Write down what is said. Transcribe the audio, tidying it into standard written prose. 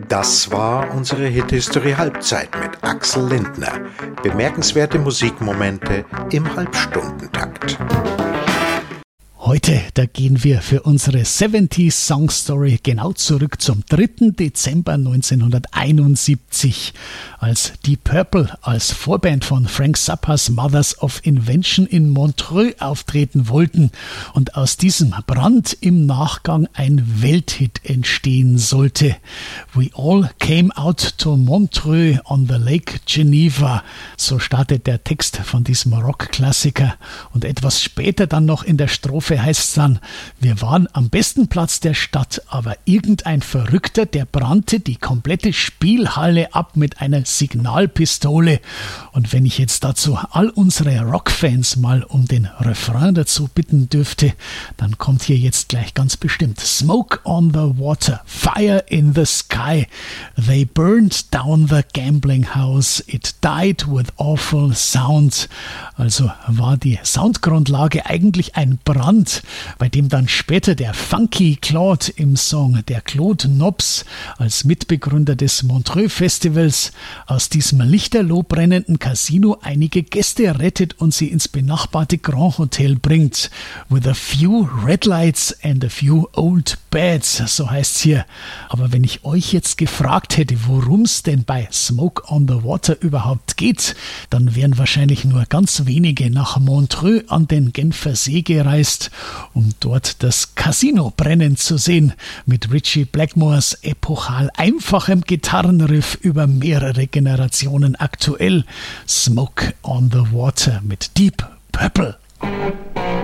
Das war unsere Hithistorie Halbzeit mit Axel Lindner. Bemerkenswerte Musikmomente im Halbstundentakt. Heute, da gehen wir für unsere 70s Song Story genau zurück zum 3. Dezember 1971, als Deep Purple als Vorband von Frank Zappas Mothers of Invention in Montreux auftreten wollten und aus diesem Brand im Nachgang ein Welthit entstehen sollte. We all came out to Montreux on the Lake Geneva. So startet der Text von diesem Rockklassiker und etwas später dann noch in der Strophe heißt es dann: Wir waren am besten Platz der Stadt, aber irgendein Verrückter, der brannte die komplette Spielhalle ab mit einer Signalpistole. Und wenn ich jetzt dazu all unsere Rockfans mal um den Refrain dazu bitten dürfte, dann kommt hier jetzt gleich ganz bestimmt: Smoke on the water, fire in the sky. They burned down the gambling house. It died with awful sound. Also war die Soundgrundlage eigentlich ein Brand, bei dem dann später der Funky Claude im Song, der Claude Nobs, als Mitbegründer des Montreux Festivals, aus diesem lichterloh brennenden Casino einige Gäste rettet und sie ins benachbarte Grand Hotel bringt. With a few red lights and a few old beds, so heißt's hier. Aber wenn ich euch jetzt gefragt hätte, worum es denn bei Smoke on the Water überhaupt geht, dann wären wahrscheinlich nur ganz wenige nach Montreux an den Genfer See gereist, um dort das Casino brennen zu sehen, mit Ritchie Blackmores epochal einfachem Gitarrenriff über mehrere Generationen aktuell. Smoke on the Water mit Deep Purple.